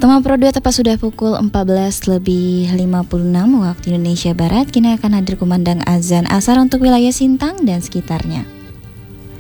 Kema Pro 2 tepat sudah pukul 14:56 waktu Indonesia Barat. Kini akan hadir kumandang azan asar untuk wilayah Sintang dan sekitarnya.